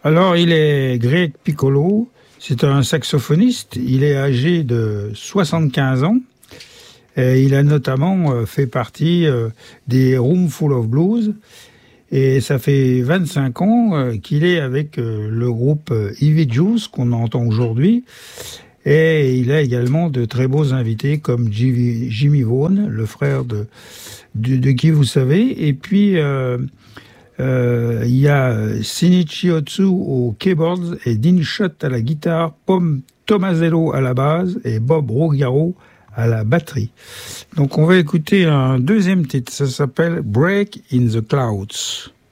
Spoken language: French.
Alors, il est Greg Piccolo, c'est un saxophoniste, il est âgé de 75 ans, et il a notamment fait partie des Room Full of Blues, et ça fait 25 ans qu'il est avec le groupe Ivy Juice, qu'on entend aujourd'hui, et il a également de très beaux invités comme Jimmy Vaughan, le frère de qui vous savez, et puis... il y a Shinichi Otsu au keyboards et Dean Schott à la guitare, Pom Tomasello à la base et Bob Ruggiero à la batterie. Donc on va écouter un deuxième titre, ça s'appelle Break in the Clouds.